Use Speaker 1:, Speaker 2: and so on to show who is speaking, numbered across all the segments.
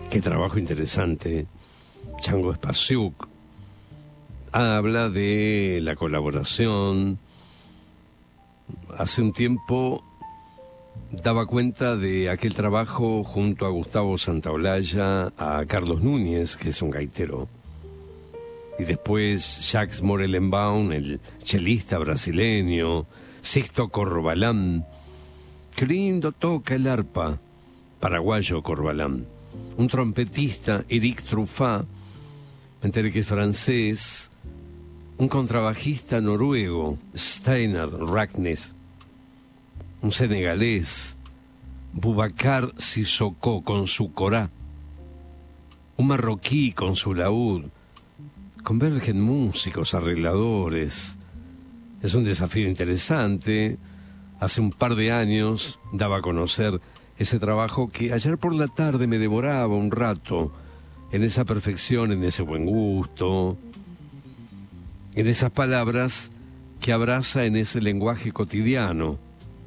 Speaker 1: Qué trabajo interesante. Chango Spasiuk habla de la colaboración. Hace un tiempo daba cuenta de aquel trabajo junto a Gustavo Santaolalla, a Carlos Núñez, que es un gaitero, y después Jacques Morelenbaum, el chelista brasileño, Sixto Corbalán. Qué lindo toca el arpa, paraguayo Corbalán. Un trompetista, Eric Truffat, me enteré que es francés. Un contrabajista noruego, Steinar Raknes. Un senegalés, Boubacar Sissoko con su corá. Un marroquí con su laúd. Convergen músicos, arregladores. Es un desafío interesante. Hace un par de años daba a conocer ese trabajo que ayer por la tarde me devoraba un rato, en esa perfección, en ese buen gusto, en esas palabras que abraza en ese lenguaje cotidiano.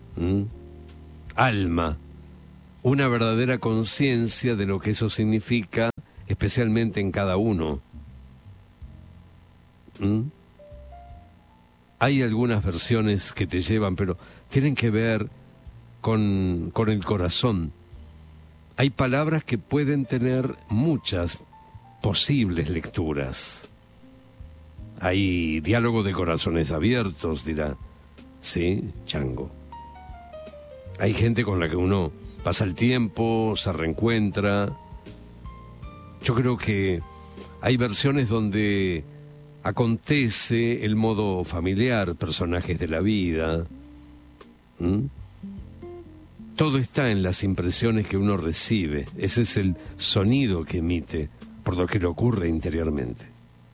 Speaker 1: Alma, una verdadera conciencia de lo que eso significa, especialmente en cada uno. Hay algunas versiones que te llevan, pero tienen que ver con el corazón. Hay palabras que pueden tener muchas posibles lecturas. Hay diálogo de corazones abiertos, dirá. Sí, Chango. Hay gente con la que uno pasa el tiempo, se reencuentra. Yo creo que hay versiones donde acontece el modo familiar, personajes de la vida. Todo está en las impresiones que uno recibe. Ese es el sonido que emite por lo que le ocurre interiormente.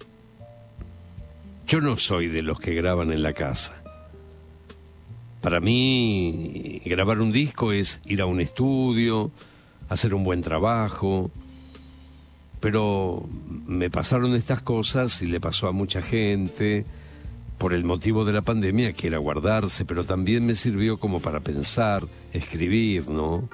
Speaker 1: Yo no soy de los que graban en la casa. Para mí, grabar un disco es ir a un estudio, hacer un buen trabajo. Pero me pasaron estas cosas y le pasó a mucha gente por el motivo de la pandemia, que era guardarse, pero también me sirvió como para pensar, escribir, ¿no?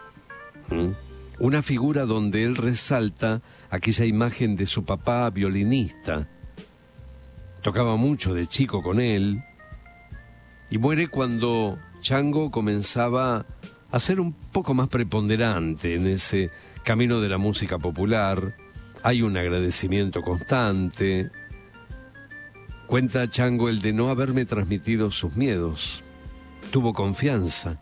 Speaker 1: Una figura donde él resalta aquella imagen de su papá violinista. Tocaba mucho de chico con él y muere cuando Chango comenzaba a ser un poco más preponderante en ese camino de la música popular. Hay un agradecimiento constante. Cuenta Chango el de no haberme transmitido sus miedos. Tuvo confianza.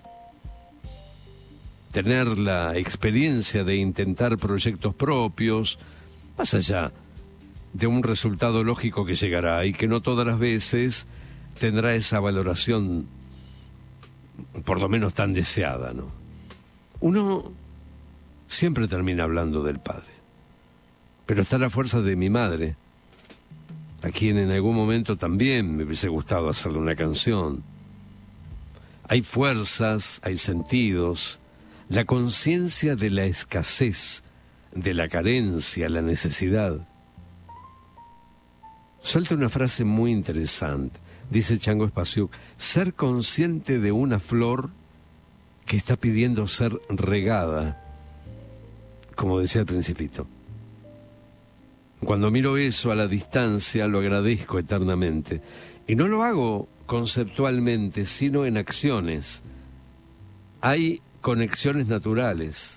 Speaker 1: Tener la experiencia de intentar proyectos propios, más allá de un resultado lógico que llegará y que no todas las veces tendrá esa valoración, por lo menos tan deseada, ¿no? Uno siempre termina hablando del padre, pero está la fuerza de mi madre, a quien en algún momento también me hubiese gustado hacerle una canción. Hay fuerzas, hay sentidos, la conciencia de la escasez, de la carencia, la necesidad. Suelta una frase muy interesante, dice Chango Spasiuk: ser consciente de una flor que está pidiendo ser regada, como decía el Principito. Cuando miro eso a la distancia, lo agradezco eternamente. Y no lo hago conceptualmente, sino en acciones. Hay conexiones naturales.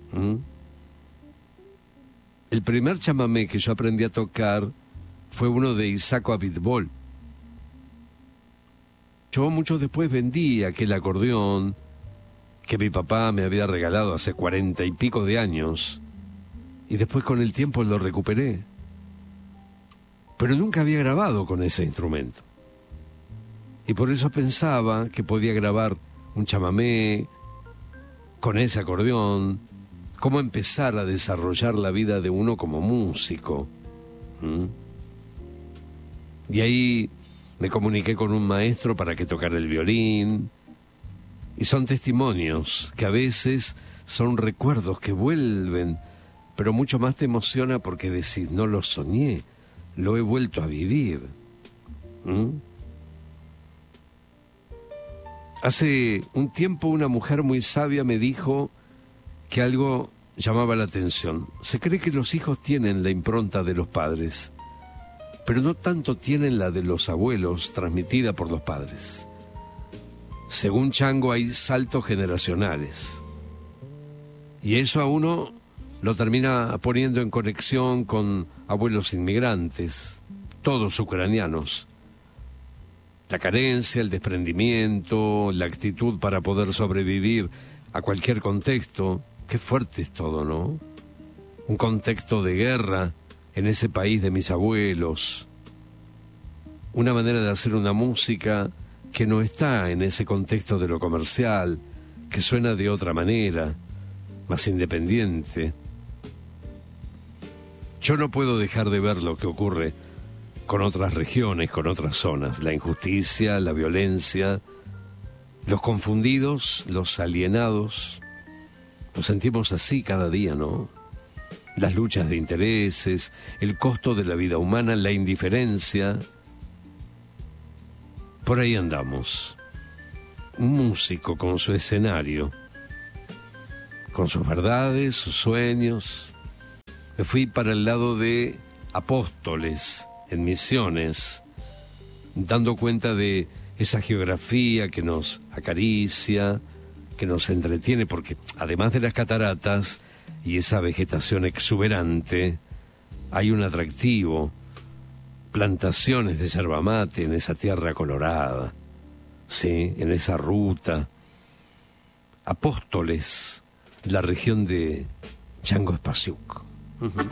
Speaker 1: El primer chamamé que yo aprendí a tocar fue uno de Isaac Abitbol. Yo mucho después vendí aquel acordeón que mi papá me había regalado hace 40 y pico de años, y después con el tiempo lo recuperé. Pero nunca había grabado con ese instrumento. Y por eso pensaba que podía grabar un chamamé con ese acordeón, cómo empezar a desarrollar la vida de uno como músico. Y ahí me comuniqué con un maestro para que tocara el violín. Y son testimonios que a veces son recuerdos que vuelven, pero mucho más te emociona porque decís, no lo soñé, lo he vuelto a vivir. Hace un tiempo una mujer muy sabia me dijo que algo llamaba la atención. Se cree que los hijos tienen la impronta de los padres, pero no tanto tienen la de los abuelos transmitida por los padres. Según Chango, hay saltos generacionales. Y eso a uno lo termina poniendo en conexión con abuelos inmigrantes, todos ucranianos. La carencia, el desprendimiento, la actitud para poder sobrevivir a cualquier contexto. Qué fuerte es todo, ¿no? Un contexto de guerra en ese país de mis abuelos. Una manera de hacer una música que no está en ese contexto de lo comercial, que suena de otra manera, más independiente. Yo no puedo dejar de ver lo que ocurre con otras regiones, con otras zonas. La injusticia, la violencia, los confundidos, los alienados. Nos sentimos así cada día, ¿no? Las luchas de intereses, el costo de la vida humana, la indiferencia. Por ahí andamos. Un músico con su escenario, con sus verdades, sus sueños. Me fui para el lado de Apóstoles, en Misiones, dando cuenta de esa geografía que nos acaricia, que nos entretiene, porque además de las cataratas y esa vegetación exuberante, hay un atractivo, plantaciones de yerba mate en esa tierra colorada, sí, en esa ruta. Apóstoles, la región de Chango Espasiuk.